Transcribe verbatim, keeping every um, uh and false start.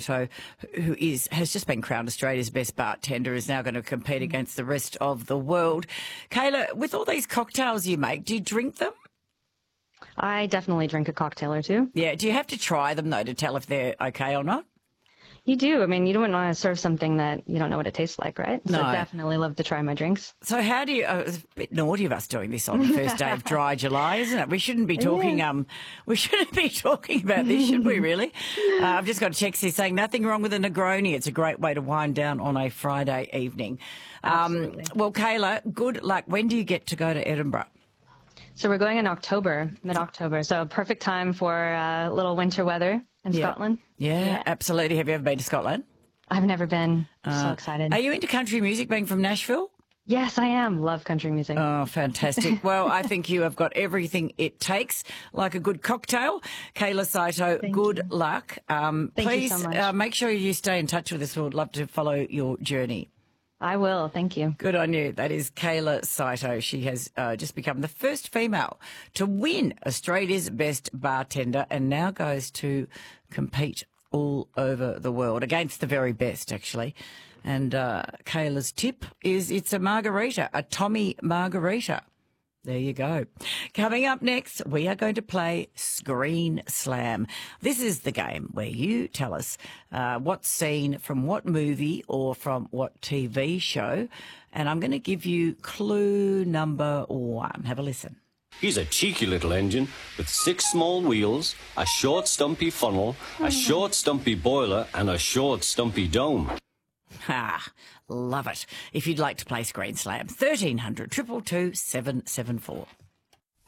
Saito, who is has just been crowned Australia's best bartender, is now going to compete against the rest of the world. Kayla, with all these cocktails you make, do you drink them? I definitely drink a cocktail or two. Yeah. Do you have to try them, though, to tell if they're okay or not? You do. I mean, you don't want to serve something that you don't know what it tastes like, right? No. So I definitely love to try my drinks. So how do you, uh, it's a bit naughty of us doing this on the first day of dry July, isn't it? We shouldn't be talking, Yeah. um, we shouldn't be talking about this, should we really? Uh, I've just got a text here saying nothing wrong with a Negroni. It's a great way to wind down on a Friday evening. Um, Absolutely. well, Kayla, good luck. When do you get to go to Edinburgh? So we're going in October, mid-October. So a perfect time for uh, little winter weather in Yeah. Scotland. Yeah, Yeah. absolutely. Have you ever been to Scotland? I've never been. I'm so Uh, excited. Are you into country music, being from Nashville? Yes, I am. Love country music. Oh, fantastic. Well, I think you have got everything it takes, like a good cocktail. Kayla Saito, Thank good you. luck. Um, Thank you please so much. Uh, make sure you stay in touch with us. We'd love to follow your journey. I will. Thank you. Good on you. That is Kayla Saito. She has uh, just become the first female to win Australia's Best Bartender and now goes to compete all over the world against the very best, actually. And uh, Kayla's tip is it's a margarita, a Tommy margarita. There you go. Coming up next, we are going to play Screen Slam. This is the game where you tell us uh, what scene from what movie or from what T V show. And I'm going to give you clue number one. Have a listen. He's a cheeky little engine with six small wheels, a short stumpy funnel, a short stumpy boiler and a short stumpy dome. Ah, love it. If you'd like to play Screen Slam, thirteen hundred, two two two, seven seven four.